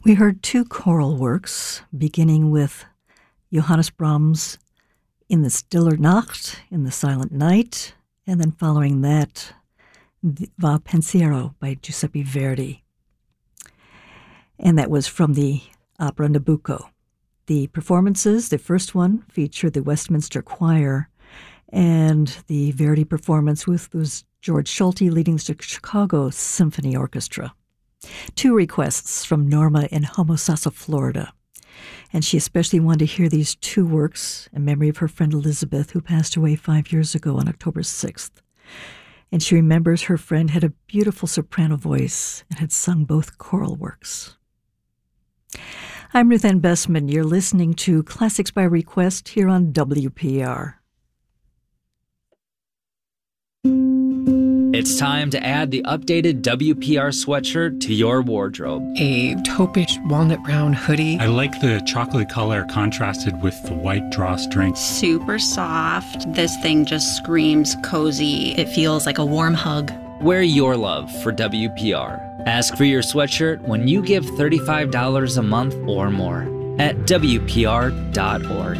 We heard two choral works, beginning with Johannes Brahms in the Stille Nacht, in the Silent Night, and then following that, Va Pensiero by Giuseppe Verdi. And that was from the opera Nabucco. The performances, the first one featured the Westminster Choir, and the Verdi performance was George Schulte leading the Chicago Symphony Orchestra. Two requests from Norma in Homosassa, Florida. And she especially wanted to hear these two works in memory of her friend Elizabeth, who passed away 5 years ago on October 6th. And she remembers her friend had a beautiful soprano voice and had sung both choral works. I'm Ruth Ann Bessman. You're listening to Classics by Request here on WPR. It's time to add the updated WPR sweatshirt to your wardrobe. A taupish walnut brown hoodie. I like the chocolate color contrasted with the white drawstring. Super soft. This thing just screams cozy. It feels like a warm hug. Wear your love for WPR. Ask for your sweatshirt when you give $35 a month or more at WPR.org.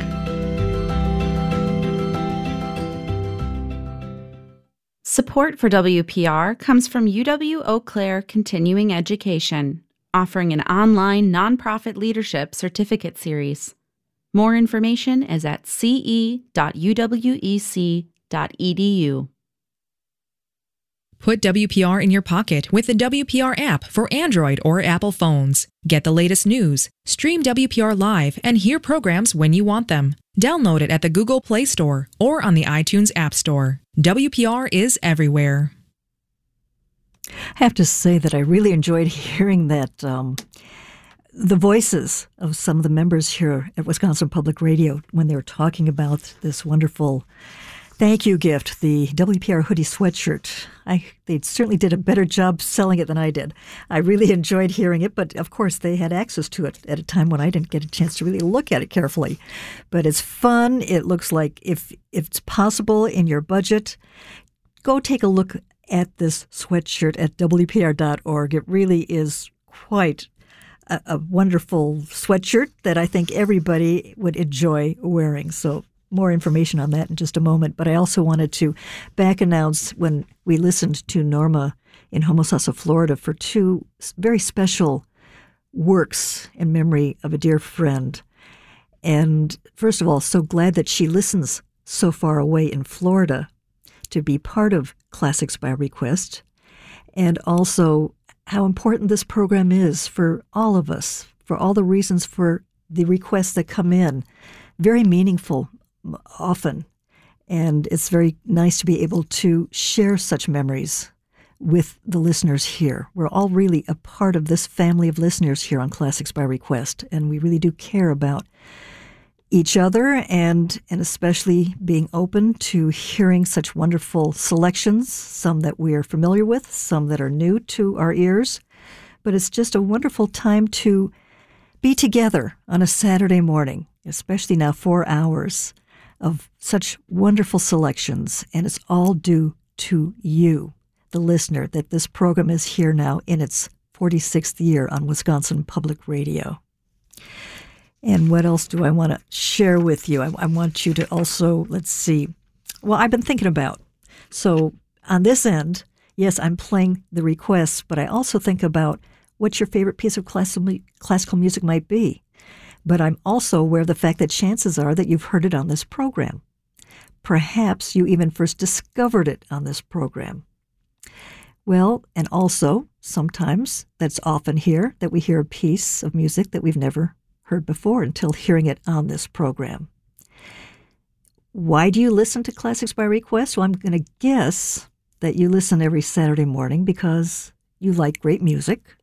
Support for WPR comes from UW Eau Claire Continuing Education, offering an online nonprofit leadership certificate series. More information is at ce.uwec.edu. Put WPR in your pocket with the WPR app for Android or Apple phones. Get the latest news, stream WPR live, and hear programs when you want them. Download it at the Google Play Store or on the iTunes App Store. WPR is everywhere. I have to say that I really enjoyed hearing that the voices of some of the members here at Wisconsin Public Radio when they were talking about this wonderful thank you gift, the WPR hoodie sweatshirt. They certainly did a better job selling it than I did. I really enjoyed hearing it, but of course they had access to it at a time when I didn't get a chance to really look at it carefully. But it's fun. It looks like if it's possible in your budget, go take a look at this sweatshirt at WPR.org. It really is quite a wonderful sweatshirt that I think everybody would enjoy wearing. So more information on that in just a moment. But I also wanted to back announce when we listened to Norma in Homosassa, Florida, for two very special works in memory of a dear friend. And first of all, so glad that she listens so far away in Florida to be part of Classics by Request, and also how important this program is for all of us, for all the reasons for the requests that come in. Very meaningful often, and it's very nice to be able to share such memories with the listeners here. We're all really a part of this family of listeners here on Classics by Request, and we really do care about each other and especially being open to hearing such wonderful selections, some that we are familiar with, some that are new to our ears. But it's just a wonderful time to be together on a Saturday morning, especially now 4 hours of such wonderful selections, and it's all due to you, the listener, that this program is here now in its 46th year on Wisconsin Public Radio. And what else do I want to share with you? I want you to also, let's see, well, I've been thinking about, so on this end, yes, I'm playing the requests, but I also think about what your favorite piece of classical music might be. But I'm also aware of the fact that chances are that you've heard it on this program. Perhaps you even first discovered it on this program. Well, and also, sometimes, that's often here, that we hear a piece of music that we've never heard before until hearing it on this program. Why do you listen to Classics by Request? Well, I'm going to guess that you listen every Saturday morning because you like great music,